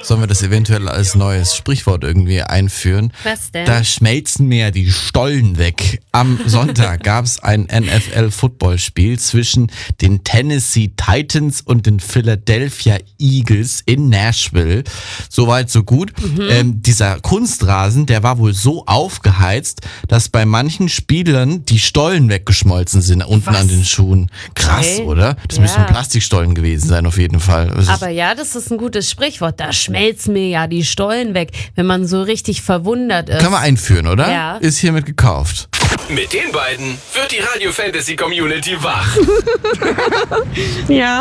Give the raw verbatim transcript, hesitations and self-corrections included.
sollen wir das eventuell als neues Sprichwort irgendwie einführen? Was denn? Da schmelzen mir die Stollen weg. Am Sonntag gab es ein N F L-Footballspiel zwischen den Tennessee Titans und den Philadelphia Eagles in Nashville. Soweit, so gut. Mhm. Ähm, dieser Kunstrasen, der war wohl so aufgeheizt, dass bei manchen Spielern die Stollen weggeschmolzen sind unten Was? an den Schuhen. Krass, Okay. oder? Das Ja. müssen Plastikstollen gewesen sein, auf jeden Fall. Das ist- Aber ja, das ist ein gutes Sprichwort. Da schmelzen mir ja die Stollen weg, wenn man so richtig verwundert ist. Können wir einführen, oder? Ja. Ist hiermit gekauft. Mit den beiden wird die Radio Fantasy Community wach. Ja.